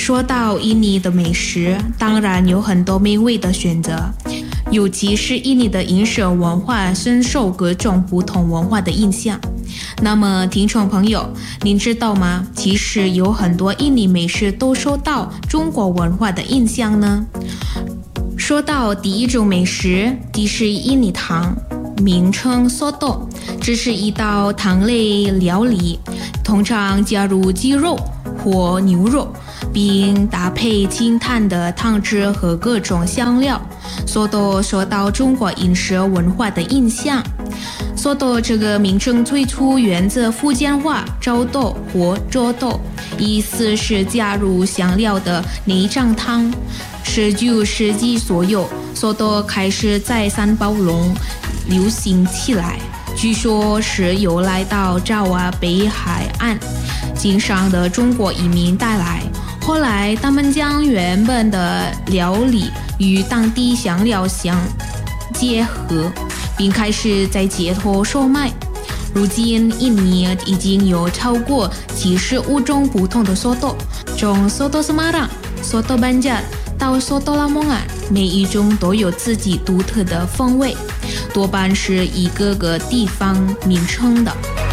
说到印尼的美食，当然有很多美味的选择，尤其是印尼的饮食文化深受各种不同文化的影响。那么听众朋友，您知道吗？其实有很多印尼美食都受到中国文化的影响呢。说到第一种美食，即是印尼汤，名称 soto， 这是一道汤类料理，通常加入鸡肉或牛肉，并搭配清淡的汤汁和各种香料。soto 受到中国饮食文化的影响。soto 这个名称最初源自福建话糟豆或粥豆，意思是加入香料的内脏汤。19世纪左右 soto 开始在三宝龙流行起来，据说是由来到爪哇北海岸经商的中国移民带来，后来他们将原本的料理与当地香料相结合，并开始在街头售卖。如今印尼已经有超过75种不同的 soto， 从 soto Semarang、soto Banjar 到 soto Lamongan， 每一种都有自己独特的风味，多半是一个个地方名称的。